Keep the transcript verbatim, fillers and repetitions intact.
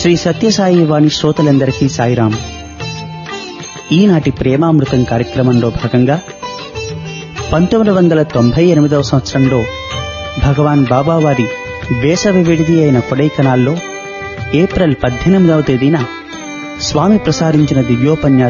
శ్రీ సత్యసాయి వాణి శ్రోతలందరికీ సాయిరాం. ఈనాటి ప్రేమామృతం కార్యక్రమంలో భాగంగా పంతొమ్మిది వందల తొంభై ఎనిమిదవ సంవత్సరంలో భగవాన్ బాబావారి వేసవి విడిది అయిన కొడైకెనాల్లో ఏప్రిల్ పద్దెనిమిదవ తేదీన స్వామి ప్రసారించిన దివ్యోపన్యాసం